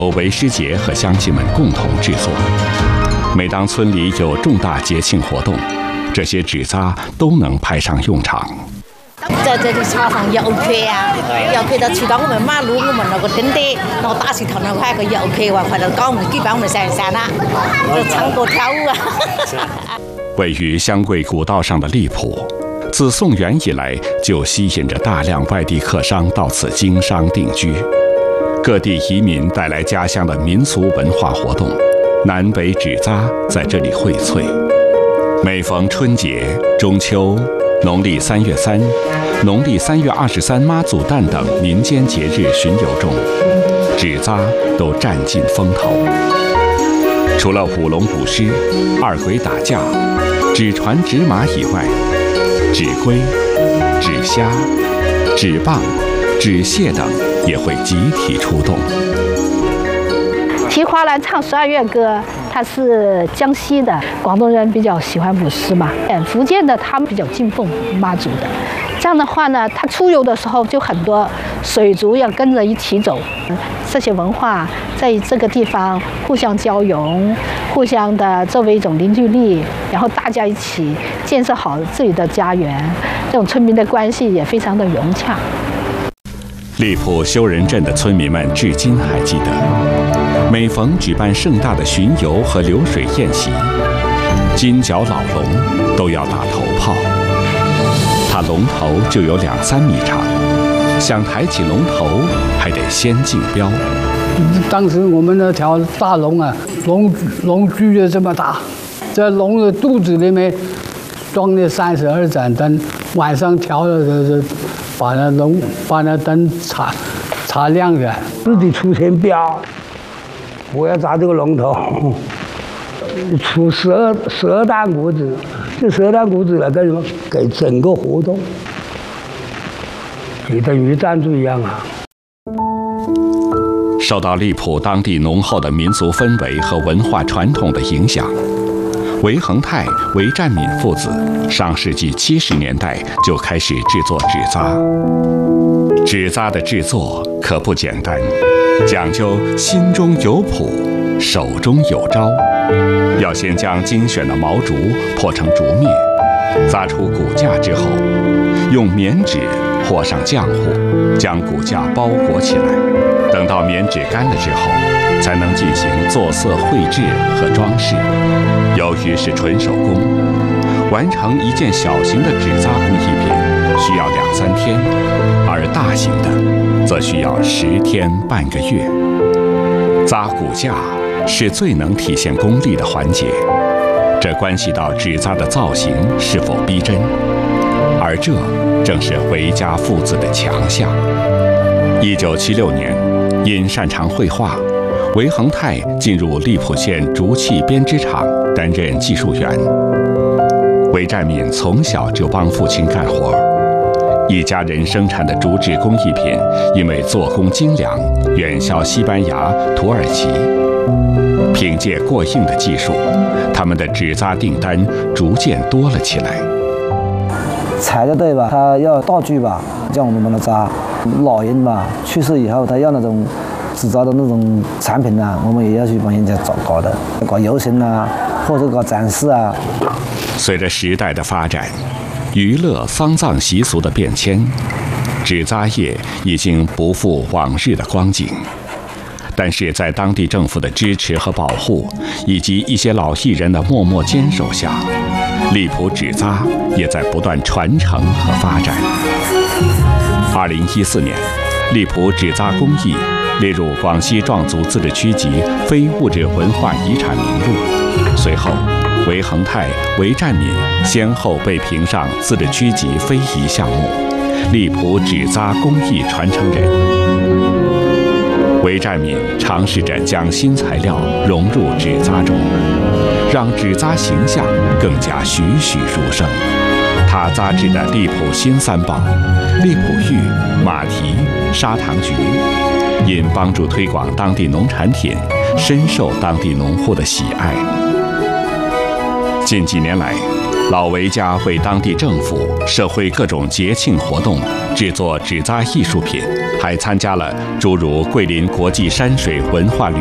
由为师节和乡亲们共同制作。每当村里有重大节庆活动，这些纸扎都能派上用场。 在这里茶上也 OK 啊，也 OK 的。去到我们马路，我们那个灯的，然后大石头那块个也 OK 哇，快乐搞我们举办我们山啦，就唱歌跳舞啊。 位于湘桂古道上的荔浦，自宋元以来就吸引着大量外地客商到此经商定居。各地移民带来家乡的民俗文化活动，南北纸扎在这里荟萃。每逢春节、中秋、农历3月3、农历3月23妈祖诞等民间节日巡游中，纸扎都占尽风头。除了舞龙舞狮、二鬼打架、纸船纸马以外，纸龟、纸虾、纸蚌、纸蟹等也会集体出动。 提花篮唱12月歌，它是江西的，广东人比较喜欢舞狮嘛，福建的他们比较敬奉妈祖的。这样的话呢，他出游的时候就很多水族要跟着一起走，这些文化在这个地方互相交融，互相的作为一种凝聚力，然后大家一起建设好自己的家园，这种村民的关系也非常的融洽。 荔浦修仁镇的村民们至今还记得，每逢举办盛大的巡游和流水宴席，金角老龙都要打头炮。它龙头就有2-3米长，想抬起龙头还得先竞标。 当时我们那条大龙啊，龙锯就这么大，在龙的肚子里面装了32盏灯，晚上调了把那灯擦亮的，自己出钱标，我要砸这个龙头，出12担谷子，这12担谷子来干什么？给整个活动，也等于赞助一样啊。 受到荔浦当地浓厚的民俗氛围和文化传统的影响，韦恒泰、韦占敏父子上世纪70年代就开始制作纸扎。纸扎的制作可不简单，讲究心中有谱，手中有招。要先将精选的毛竹破成竹篾，扎出骨架之后，用棉纸和上浆糊，将骨架包裹起来。等到棉纸干了之后，才能进行做色绘制和装饰。由于是纯手工，完成一件小型的纸扎工艺品需要2-3天，而大型的则需要10天半个月。扎骨架是最能体现功力的环节，这关系到纸扎的造型是否逼真，而这正是韦家父子的强项。1976年，因擅长绘画，韦恒泰进入荔浦县竹器编织厂担任技术员。韦占敏从小就帮父亲干活，一家人生产的竹制工艺品因为做工精良，远销西班牙、土耳其。凭借过硬的技术，他们的纸扎订单逐渐多了起来。 材料对吧？他要道具吧，叫我们帮他扎。老人吧去世以后，他要那种纸扎的那种产品啊，我们也要去帮人家搞的，搞游行啊，或者搞展示啊。 随着时代的发展，娱乐丧葬习俗的变迁，纸扎业已经不复往日的光景。但是在当地政府的支持和保护，以及一些老艺人的默默坚守下，荔浦纸扎也在不断传承和发展。2014年，荔浦纸扎工艺列入广西壮族自治区级非物质文化遗产名录。随后，韦恒泰、韦占敏先后被评上自治区级非遗项目荔浦纸扎工艺传承人。韦占敏尝试着将新材料融入纸扎中，让纸扎形象更加栩栩如生。他扎制的荔浦新3宝——荔浦玉、马蹄、砂糖橘，因帮助推广当地农产品，深受当地农户的喜爱。近几年来， 老维家为当地政府、社会各种节庆活动制作纸扎艺术品，还参加了诸如桂林国际山水文化旅